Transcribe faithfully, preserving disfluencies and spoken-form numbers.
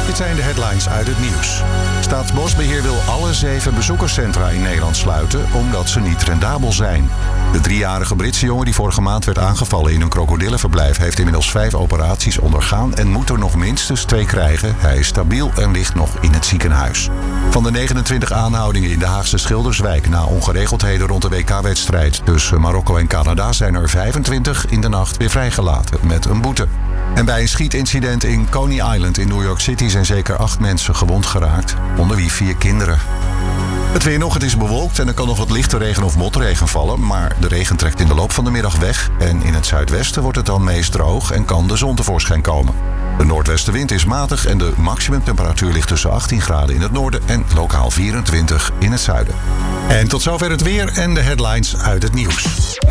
Dit zijn de headlines uit het nieuws. Staatsbosbeheer wil alle zeven bezoekerscentra in Nederland sluiten omdat ze niet rendabel zijn. De driejarige Britse jongen die vorige maand werd aangevallen in een krokodillenverblijf heeft inmiddels vijf operaties ondergaan en moet er nog minstens twee krijgen. Hij is stabiel en ligt nog in het ziekenhuis. Van de negenentwintig aanhoudingen in de Haagse Schilderswijk na ongeregeldheden rond de W K-wedstrijd tussen Marokko en Canada zijn er vijfentwintig in de nacht weer vrijgelaten met een boete. En bij een schietincident in Coney Island in New York City zijn zeker acht mensen gewond geraakt, onder wie vier kinderen. Het weer nog, het is bewolkt en er kan nog wat lichte regen of motregen vallen, maar de regen trekt in de loop van de middag weg en in het zuidwesten wordt het dan meest droog en kan de zon tevoorschijn komen. De noordwestenwind is matig en de maximumtemperatuur ligt tussen achttien graden in het noorden en lokaal vierentwintig in het zuiden. En tot zover het weer en de headlines uit het nieuws.